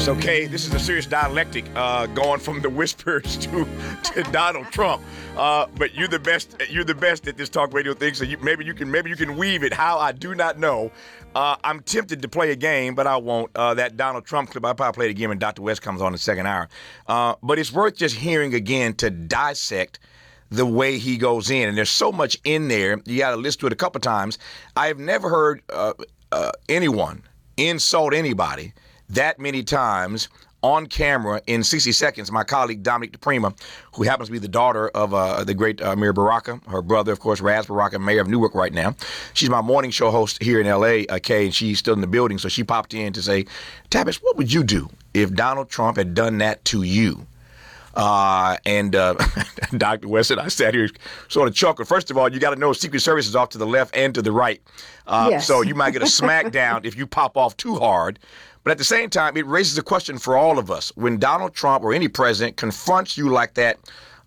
serious, okay? This is a serious dialectic going from the whispers to Donald Trump. But you're the best. You're the best at this talk radio thing. So maybe you can weave it. How, I do not know. I'm tempted to play a game, but I won't. That Donald Trump clip, I'll probably play it again when Dr. West comes on in the second hour. But it's worth just hearing again to dissect the way he goes in. And there's so much in there. You got to listen to it a couple times. I have never heard anyone insult anybody that many times on camera in 60 seconds. My colleague Dominique DePrima, who happens to be the daughter of the great Amir Baraka, her brother, of course, Raz Baraka, mayor of Newark right now. She's my morning show host here in L.A., Kay, and she's still in the building. So she popped in to say, Tavis, what would you do if Donald Trump had done that to you? And Dr. West and I sat here sort of chuckled. First of all, you got to know Secret Service is off to the left and to the right. Yes. So you might get a smackdown if you pop off too hard. But at the same time, it raises a question for all of us. When Donald Trump or any president confronts you like that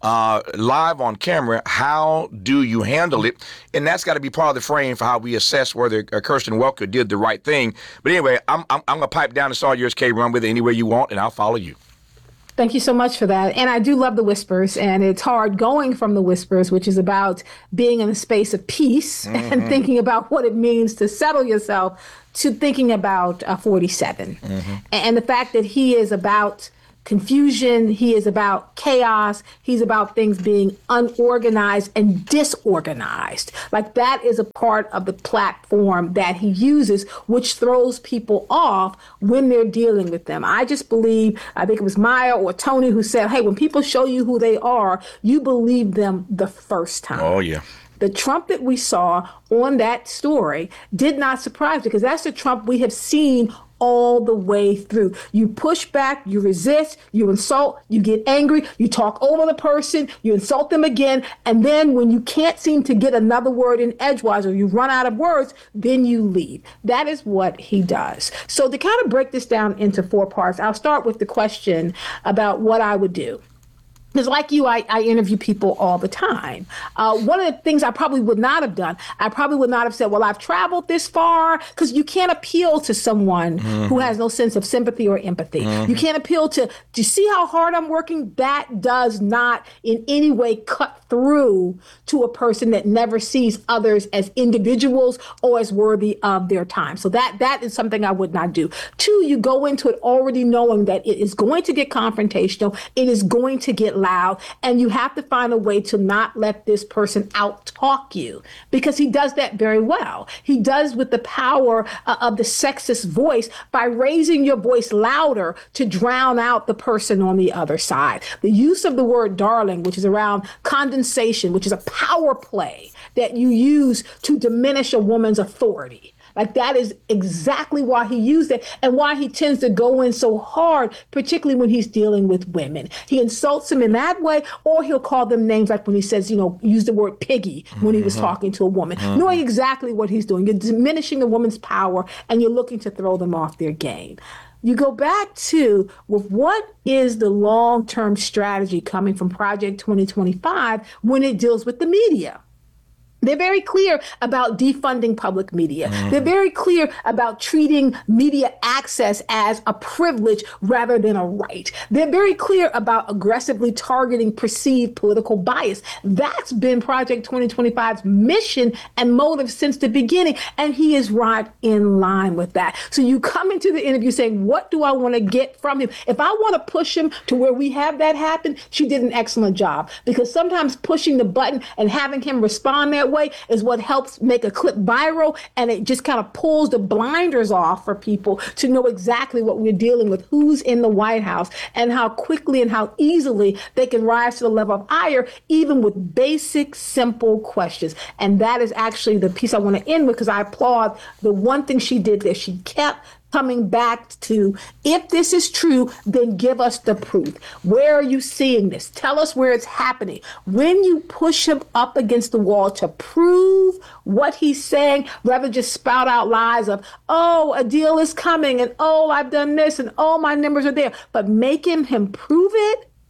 live on camera, how do you handle it? And that's got to be part of the frame for how we assess whether Kirsten Welker did the right thing. But anyway, I'm going to pipe down. It's all yours, Kay. Run with it any way you want, and I'll follow you. Thank you so much for that. And I do love the whispers, and it's hard going from the whispers, which is about being in a space of peace and thinking about what it means to settle yourself, to thinking about 47 and the fact that he is about confusion. He is about chaos. He's about things being unorganized and disorganized. Like, that is a part of the platform that he uses, which throws people off when they're dealing with them. I just believe, I think it was Maya or Tony who said, hey, when people show you who they are, you believe them the first time. Oh, yeah. The Trump that we saw on that story did not surprise, because that's the Trump we have seen all the way through. You push back, you resist, you insult, you get angry, you talk over the person, you insult them again, and then when you can't seem to get another word in edgewise or you run out of words, then you leave. That is what he does. So to kind of break this down into 4 parts, I'll start with the question about what I would do. Because like you, I interview people all the time. One of the things I probably would not have done, I probably would not have said, well, I've traveled this far, because you can't appeal to someone who has no sense of sympathy or empathy. You can't appeal to you see how hard I'm working? That does not in any way cut through to a person that never sees others as individuals or as worthy of their time. So that is something I would not do. 2, you go into it already knowing that it is going to get confrontational. It is going to get loud, and you have to find a way to not let this person out-talk you, because he does that very well. He does with the power of the sexist voice by raising your voice louder to drown out the person on the other side. The use of the word darling, which is around condensation, which is a power play that you use to diminish a woman's authority. Like, that is exactly why he used it, and why he tends to go in so hard, particularly when he's dealing with women. He insults them in that way, or he'll call them names, like when he says, use the word piggy when he was talking to a woman, knowing exactly what he's doing. You're diminishing a woman's power, and you're looking to throw them off their game. You go back to, with what is the long-term strategy coming from Project 2025 when it deals with the media? They're very clear about defunding public media. They're very clear about treating media access as a privilege rather than a right. They're very clear about aggressively targeting perceived political bias. That's been Project 2025's mission and motive since the beginning, and he is right in line with that. So you come into the interview saying, what do I want to get from him? If I want to push him to where we have that happen, she did an excellent job, because sometimes pushing the button and having him respond that way is what helps make a clip viral, and it just kind of pulls the blinders off for people to know exactly what we're dealing with, who's in the White House, and how quickly and how easily they can rise to the level of ire, even with basic, simple questions. And that is actually the piece I want to end with, because I applaud the one thing she did there. She kept coming back to, if this is true, then give us the proof. Where are you seeing this? Tell us where it's happening. When you push him up against the wall to prove what he's saying, rather just spout out lies of, oh, a deal is coming, and oh, I've done this, and oh, my numbers are there, but making him prove it,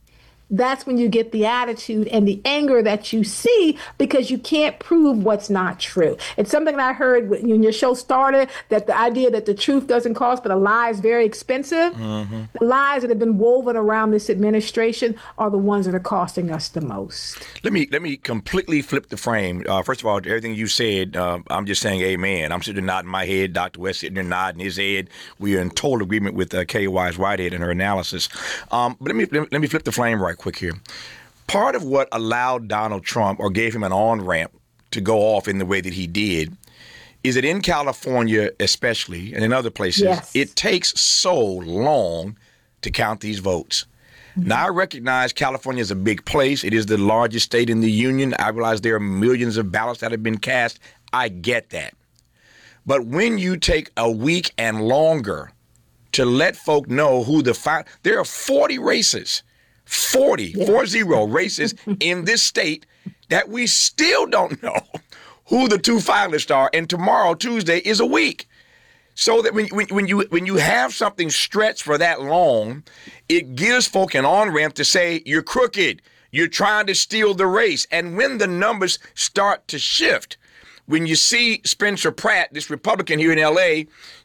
that's when you get the attitude and the anger that you see because you can't prove what's not true. It's something that I heard when your show started, that the idea that the truth doesn't cost, but a lie is very expensive. Mm-hmm. The lies that have been woven around this administration are the ones that are costing us the most. Let me completely flip the frame. First of all, everything you said, I'm just saying amen. I'm sitting nodding my head. Dr. West sitting there nodding his head. We are in total agreement with Kay Wise Whitehead and her analysis. But let me flip the flame right quick here. Part of what allowed Donald Trump or gave him an on-ramp to go off in the way that he did is that in California especially, and in other places, yes, it takes so long to count these votes. Mm-hmm. Now, I recognize California is a big place. It is the largest state in the union. I realize there are millions of ballots that have been cast. I get that. But when you take a week and longer to let folk know who there are 40 races, 40 races in this state that we still don't know who the two finalists are. And tomorrow, Tuesday, is a week. So that when you have something stretched for that long, it gives folk an on-ramp to say, you're crooked, you're trying to steal the race. And when the numbers start to shift, when you see Spencer Pratt, this Republican here in L.A.,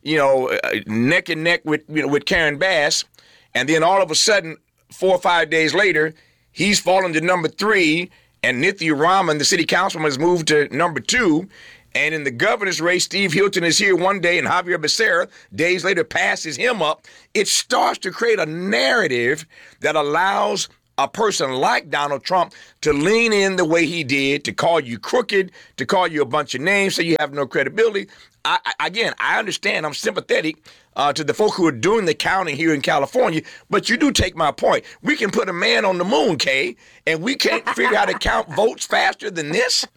neck and neck with Karen Bass, and then all of a sudden, 4 or 5 days later, he's fallen to number 3, and Nithya Raman, the city councilman, has moved to number 2. And in the governor's race, Steve Hilton is here one day, and Javier Becerra, days later, passes him up. It starts to create a narrative that allows a person like Donald Trump to lean in the way he did, to call you crooked, to call you a bunch of names, so you have no credibility. I understand. I'm sympathetic to the folk who are doing the counting here in California, but you do take my point. We can put a man on the moon, Kay, and we can't figure out how to count votes faster than this?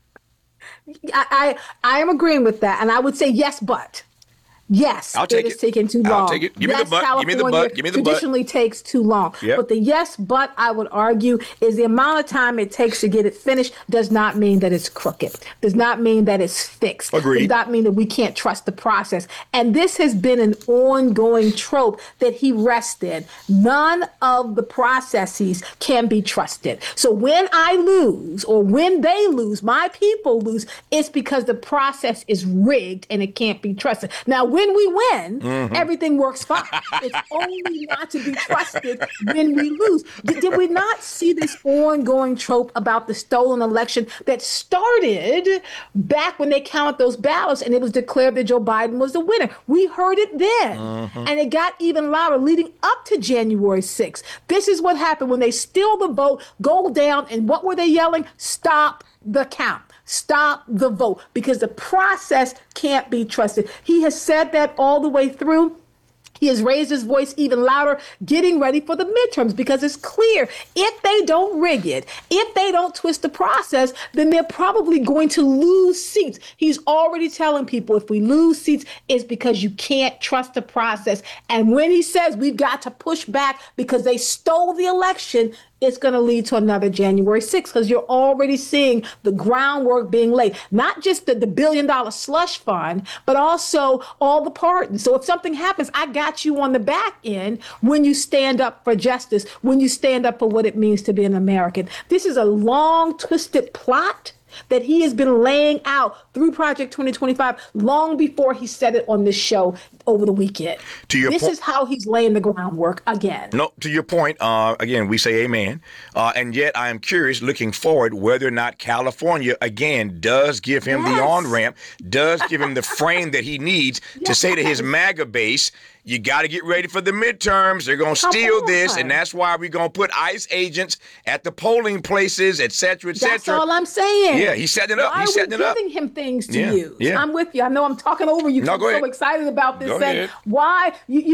I am agreeing with that, and I would say yes, but. Yes, I'll take it. It's taking too long. I'll take it. Give me the butt. Give me the butt. Give me the butt. Traditionally takes too long. Yep. But the yes, but I would argue is the amount of time it takes to get it finished does not mean that it's crooked. Does not mean that it's fixed. Agreed. Does not mean that we can't trust the process. And this has been an ongoing trope that he rests in. None of the processes can be trusted. So when I lose or when they lose, my people lose, it's because the process is rigged and it can't be trusted. Now, when we win, everything works fine. It's only not to be trusted when we lose. Did we not see this ongoing trope about the stolen election that started back when they counted those ballots and it was declared that Joe Biden was the winner? We heard it then. And it got even louder leading up to January 6th. This is what happened when they steal the vote, go down, and what were they yelling? Stop the count. Stop the vote, because the process can't be trusted. He has said that all the way through. He has raised his voice even louder, getting ready for the midterms, because it's clear if they don't rig it, if they don't twist the process, then they're probably going to lose seats. He's already telling people if we lose seats, it's because you can't trust the process. And when he says we've got to push back because they stole the election, it's going to lead to another January 6th, because you're already seeing the groundwork being laid. Not just the $1 billion slush fund, but also all the pardons. So if something happens, I got you on the back end when you stand up for justice, when you stand up for what it means to be an American. This is a long, twisted plot that he has been laying out through Project 2025 long before he said it on this show over the weekend. This is how he's laying the groundwork again. No, to your point, again, we say amen. And yet I am curious, looking forward, whether or not California, again, does give him the on-ramp, does give him the frame that he needs to say to his MAGA base, you got to get ready for the midterms. They're going to steal this, and that's why we're going to put ICE agents at the polling places, et cetera, et cetera. That's all I'm saying. Yeah, he's setting it up. He's setting it up. Giving him things to use. Yeah. I'm with you. I know I'm talking over you. No, I'm go ahead. So excited about this. Go ahead. Why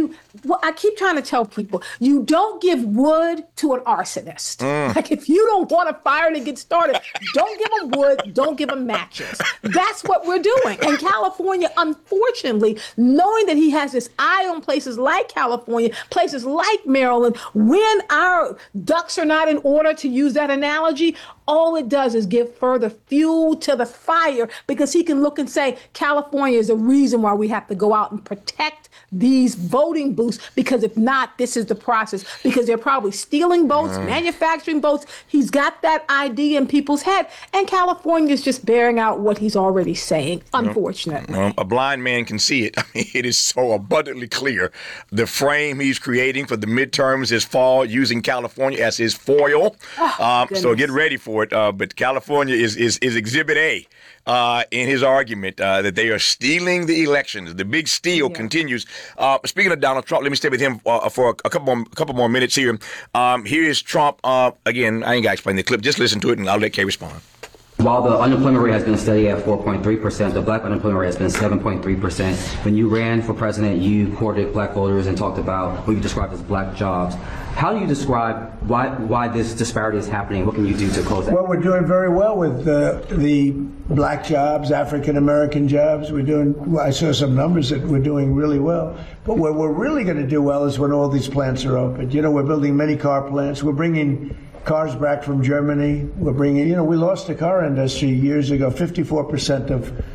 I keep trying to tell people, you don't give wood to an arsonist. Like, if you don't want a fire to get started, don't give them wood, don't give them matches. That's what we're doing. And California, unfortunately, knowing that he has this eye on places like California, places like Maryland, when our ducks are not in order, to use that analogy, all it does is give further fuel to the fire, because he can look and say, California is the reason why we have to go out and protect these voting booths, because if not, this is the process, because they're probably stealing votes, manufacturing votes. He's got that idea in people's head, and California is just bearing out what he's already saying, unfortunately. A blind man can see it. I mean, it is so abundantly clear. The frame he's creating for the midterms this fall, using California as his foil. So get ready for it. But California is Exhibit A in his argument that they are stealing the elections. The big steal continues. Speaking of Donald Trump, let me stay with him for a couple more minutes here. Here is Trump. Again, I ain't got to explain the clip. Just listen to it, and I'll let Kay respond. While the unemployment rate has been steady at 4.3%, the black unemployment rate has been 7.3%. When you ran for president, you courted black voters and talked about what you described as black jobs. How do you describe why this disparity is happening? What can you do to close that? Well, we're doing very well with the black jobs, African American jobs. I saw some numbers that we're doing really well. But where we're really going to do well is when all these plants are open. You know, we're building many car plants. We're bringing cars back from Germany. We're bringing, we lost the car industry years ago. 54%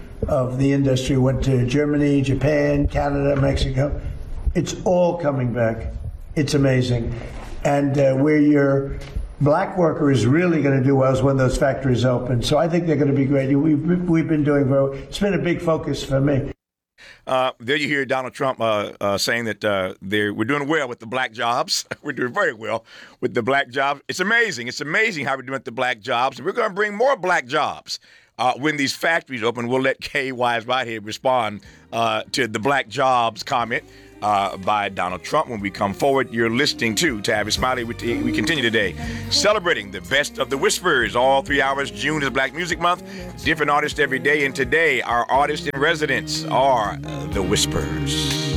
of the industry went to Germany, Japan, Canada, Mexico. It's all coming back. It's amazing. And where your black worker is really going to do well is when those factories open. So I think they're going to be great. We've been doing very well. It's been a big focus for me. There you hear Donald Trump saying that we're doing well with the black jobs. We're doing very well with the black jobs. It's amazing. It's amazing how we're doing with the black jobs. And we're going to bring more black jobs when these factories open. We'll let Kay Wise Whitehead respond to the black jobs comment by Donald Trump when we come forward. You're listening to Tavis Smiley. We continue today celebrating the best of the Whispers. All 3 hours. June is Black Music Month. Different artists every day. And today, our artists in residence are the Whispers.